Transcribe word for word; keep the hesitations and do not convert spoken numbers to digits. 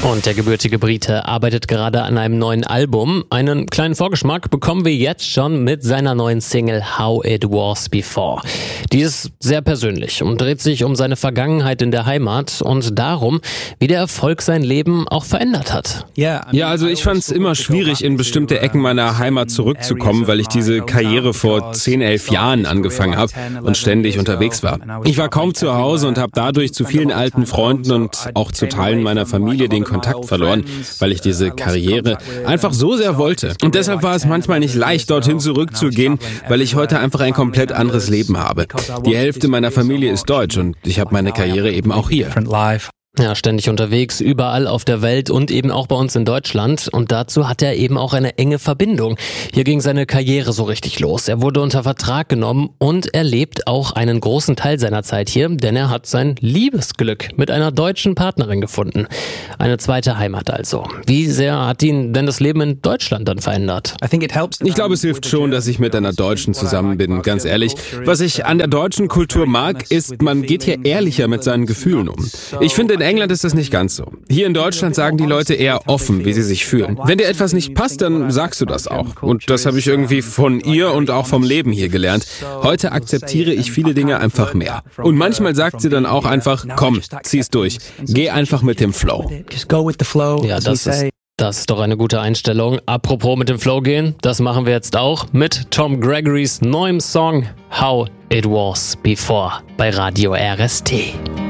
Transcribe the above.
Und der gebürtige Brite arbeitet gerade an einem neuen Album. Einen kleinen Vorgeschmack bekommen wir jetzt schon mit seiner neuen Single How It Was Before. Die ist sehr persönlich und dreht sich um seine Vergangenheit in der Heimat und darum, wie der Erfolg sein Leben auch verändert hat. Ja, also ich fand es immer schwierig, in bestimmte Ecken meiner Heimat zurückzukommen, weil ich diese Karriere vor zehn, elf Jahren angefangen habe und ständig unterwegs war. Ich war kaum zu Hause und habe dadurch zu vielen alten Freunden und auch zu Teilen meiner Familie den Kontakt verloren, weil ich diese Karriere einfach so sehr wollte. Und deshalb war es manchmal nicht leicht, dorthin zurückzugehen, weil ich heute einfach ein komplett anderes Leben habe. Die Hälfte meiner Familie ist deutsch und ich habe meine Karriere eben auch hier. Ja, ständig unterwegs, überall auf der Welt und eben auch bei uns in Deutschland. Und dazu hat er eben auch eine enge Verbindung. Hier ging seine Karriere so richtig los. Er wurde unter Vertrag genommen und er lebt auch einen großen Teil seiner Zeit hier, denn er hat sein Liebesglück mit einer deutschen Partnerin gefunden. Eine zweite Heimat also. Wie sehr hat ihn denn das Leben in Deutschland dann verändert? Ich glaube, es hilft schon, dass ich mit einer Deutschen zusammen bin, ganz ehrlich. Was ich an der deutschen Kultur mag, ist, man geht hier ehrlicher mit seinen Gefühlen um. Ich finde, in England ist das nicht ganz so. Hier in Deutschland sagen die Leute eher offen, wie sie sich fühlen. Wenn dir etwas nicht passt, dann sagst du das auch. Und das habe ich irgendwie von ihr und auch vom Leben hier gelernt. Heute akzeptiere ich viele Dinge einfach mehr. Und manchmal sagt sie dann auch einfach, komm, zieh's durch. Geh einfach mit dem Flow. Ja, das ist... Das ist doch eine gute Einstellung. Apropos mit dem Flow gehen, das machen wir jetzt auch mit Tom Gregorys neuem Song How It Was Before bei Radio R S T.